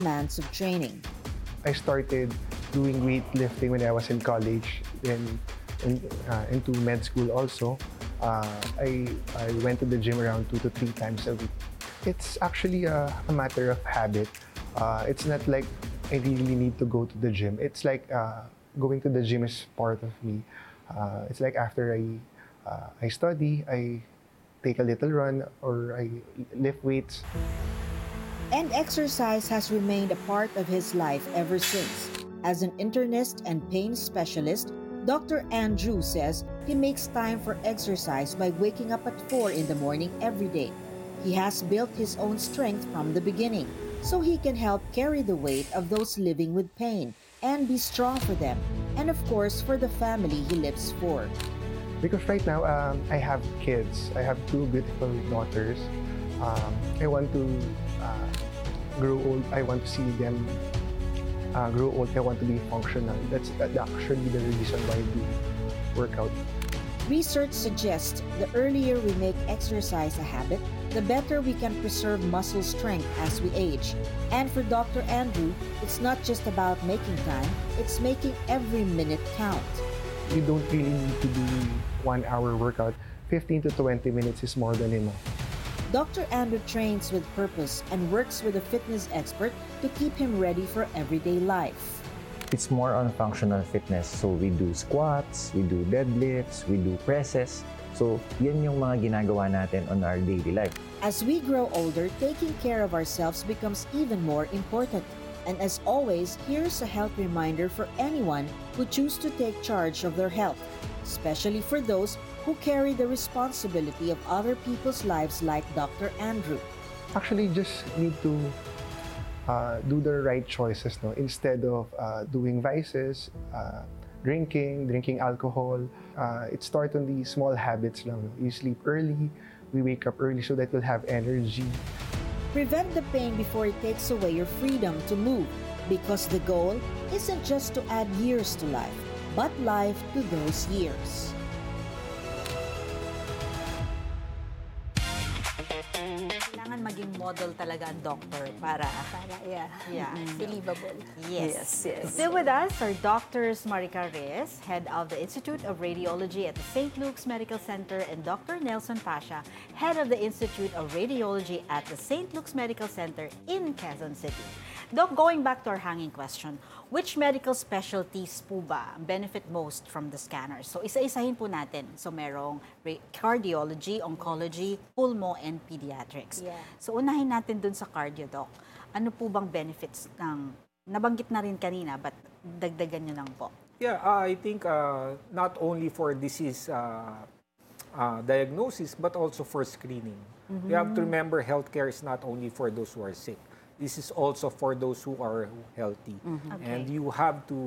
months of training. I started doing weightlifting when I was in college, then into med school also. I went to the gym around 2 to 3 times a week. It's actually a matter of habit. It's not like I really need to go to the gym. It's like going to the gym is part of me. It's like after I study, I take a little run or I lift weights. And exercise has remained a part of his life ever since. As an internist and pain specialist, Dr. Andrew says he makes time for exercise by waking up at 4 in the morning every day. He has built his own strength from the beginning, so he can help carry the weight of those living with pain and be strong for them, and of course for the family he lives for. Because right now, I have kids. I have two beautiful daughters. I want to grow old. I want to see them grow old. I want to be functional. That's actually the reason why I do workout. Research suggests the earlier we make exercise a habit, the better we can preserve muscle strength as we age. And for Dr. Andrew, it's not just about making time, it's making every minute count. You don't really need to do 1 hour workout. 15 to 20 minutes is more than enough. Dr. Andrew trains with purpose and works with a fitness expert to keep him ready for everyday life. It's more on functional fitness. So we do squats, we do deadlifts, we do presses. So yan yung mga ginagawa natin on our daily life. As we grow older, taking care of ourselves becomes even more important. And as always, here's a health reminder for anyone who choose to take charge of their health, especially for those who carry the responsibility of other people's lives like Dr. Andrew. Actually, just need to do the right choices, no? Instead of doing vices, drinking alcohol. It starts on the small habits lang. You sleep early, we wake up early so that we'll have energy. Prevent the pain before it takes away your freedom to move, because the goal isn't just to add years to life, but life to those years. Kailangan maging model talaga ang doctor para Believable. Yes. Still with us are Doctors Marica Reyes, head of the Institute of Radiology at the St. Luke's Medical Center, and Dr. Nelson Pasha, head of the Institute of Radiology at the St. Luke's Medical Center in Quezon City. Doc, going back to our hanging question, which medical specialties po ba benefit most from the scanners? So isa-isahin po natin. So merong cardiology, oncology, pulmo, and pediatrics. Yeah. So unahin natin dun sa cardio, Doc. Ano po bang benefits ng, nabanggit na rin kanina, but dagdagan nyo lang po? Yeah, I think not only for disease diagnosis, but also for screening. You have to remember healthcare is not only for those who are sick. This is also for those who are healthy. And you have to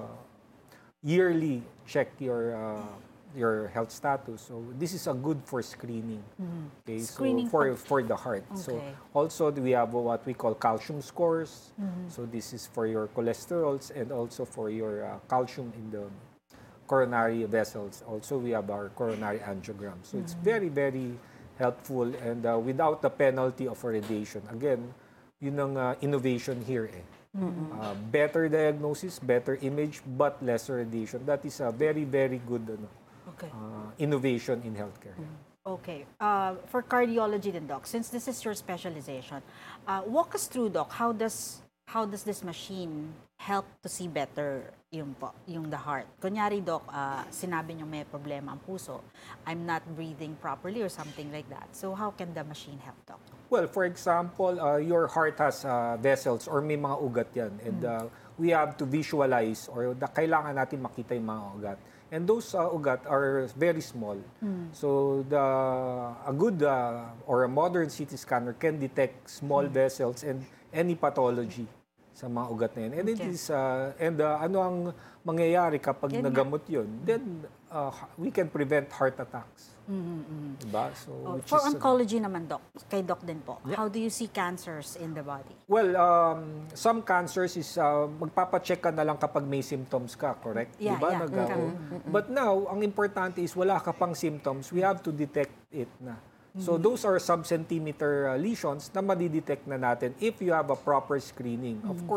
yearly check your health status. So this is a good for screening. Okay, Screening so for the heart. So Okay. also we have what we call calcium scores. So this is for your cholesterols and also for your calcium in the coronary vessels. Also we have our coronary angiogram. So it's very, very helpful, and without the penalty of radiation. Again, yun ang innovation here eh. Better diagnosis, better image, but less radiation. That is a very, very good Okay. innovation in healthcare. Okay. For cardiology then, Doc, since this is your specialization, walk us through, Doc, how does this machine help to see better yung the heart? Kunyari, Doc, sinabi niyo may problema ang puso, I'm not breathing properly or something like that. So how can the machine help, Doc? Well, for example, your heart has vessels or may mga ugat yan. And we have to visualize or kailangan natin makita yung mga ugat. And those ugat are very small. So a good or a modern CT scanner can detect small vessels and any pathology sa mga ugat na yan. And it is ano ang mangyayari kapag Yan nga. nagamot yun? Then we can prevent heart attacks. Diba? So, which For is, oncology naman, Doc, kay Doc din po, how do you see cancers in the body? well, some cancers is magpapacheck ka na lang kapag may symptoms ka, correct? Yeah, Diba? yeah. But now, ang importante is wala ka pang symptoms, we have to detect it na. So those are sub-centimeter lesions na madidetect na natin if you have a proper screening. Of course,